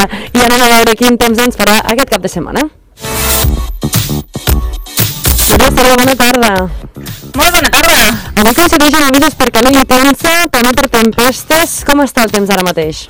I anem a veure quin temps ens farà aquest cap de setmana. Núria, bona tarda. Molt bona tarda. Avui coincideix amb avisos per calor intensa, també per tempestes. Com està el temps ara mateix?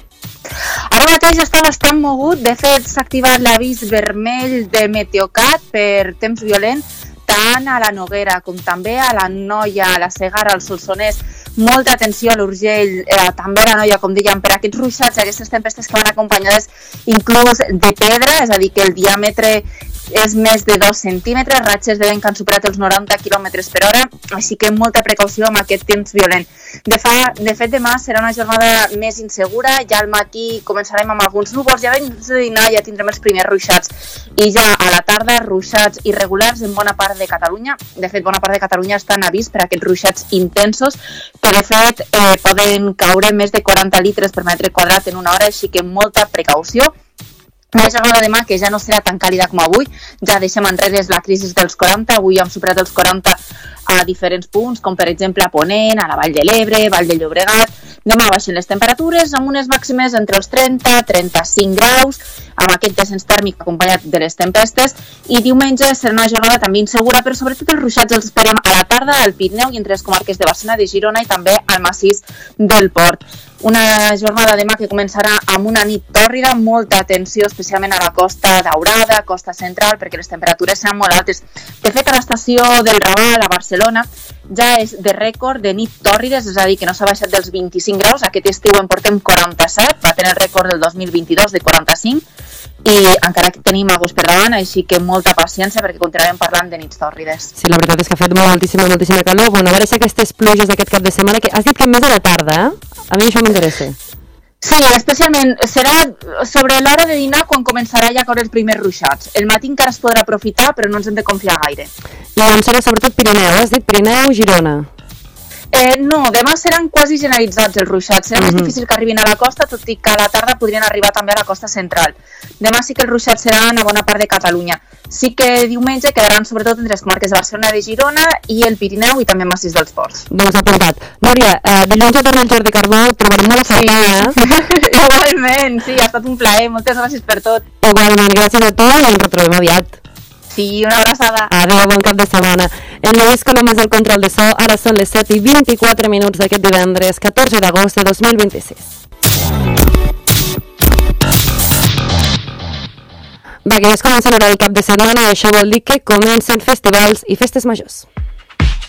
Ara mateix està bastant mogut. De fet, s'ha activat l'avís vermell de Meteocat per temps violent, tant a la Noguera com també a la Noia, a la Segara, al Solsonès. Molta atenció a l'Urgell, també a la Noia, com dèiem, per aquests ruixats, aquestes tempestes que van acompanyades inclús de pedra, és a dir, que el diàmetre és més de 2 centímetres, ratxes de vent que han superat els 90 km per hora, així que molta precaució amb aquest temps violent. De fet, demà serà una jornada més insegura, ja al matí començarem amb alguns núvols, ja abans de dinar ja tindrem els primers ruixats, i ja a la tarda ruixats irregulars en bona part de Catalunya. De fet, bona part de Catalunya està en avís per aquests ruixats intensos, que de fet poden caure més de 40 litres per metre quadrat en una hora, així que molta precaució. Una jornada demà que ja no serà tan càlida com avui, ja deixem enrere la crisi dels 40, avui hem superat els 40 a diferents punts, com per exemple a Ponent, a la Vall de l'Ebre, Vall de Llobregat. Demà baixen les temperatures amb unes màximes entre els 30 i 35 graus, amb aquest descens tèrmic acompanyat de les tempestes, i diumenge serà una jornada també insegura, però sobretot els ruixats els esperem a la tarda al Pirineu i entre les comarques de Barcelona, de Girona i també al massís del Port. Una jornada demà que començarà amb una nit tòrrida, molta atenció especialment a la Costa Daurada, Costa Central, perquè les temperatures seran molt altes. De fet, a l'estació del Raval, a Barcelona, ja és de rècord de nit tòrrides, és a dir, que no s'ha baixat dels 25 graus, aquest estiu en portem 47, va tenir el rècord del 2022 de 45, i encara que tenim agost per davant, així que molta paciència perquè continuarem parlant de nits tòrrides. Sí, la veritat és que ha fet moltíssima calor. Bueno, a veure si aquestes pluges d'aquest cap de setmana, que has dit que més a la tarda, A mi això m'interessa. Sí, especialment serà sobre l'hora de dinar quan començarà ja a caure els primers ruixats. El matí encara es podrà aprofitar, però no ens hem de confiar gaire. I on serà sobretot Pirineu, has dit Pirineu, Girona? No, demà seran quasi generalitzats els ruixats. Serà més difícil que arribin a la costa, tot i que a la tarda podrien arribar també a la costa central. Demà sí que els ruixats seran a bona part de Catalunya. Sí que diumenge quedaran sobretot entre les comarques de Barcelona, de Girona i el Pirineu i també massís dels Ports. Doncs apuntat. Núria, dilluns a tornar al Jordi Carbó, trobarem molt a faltar, Igualment, sí, ha estat un plaer. Moltes gràcies per tot. Igualment, gràcies a tu i ens retrobem aviat. Sí, una abraçada. Adéu, bon cap de setmana. El Lluís Colom és el control de so. Ara són les 7:24 d'aquest divendres, 14 d'agost de 2026. Va, que ja es comença l'hora del cap de setmana i això vol dir que comencen festivals i festes majors.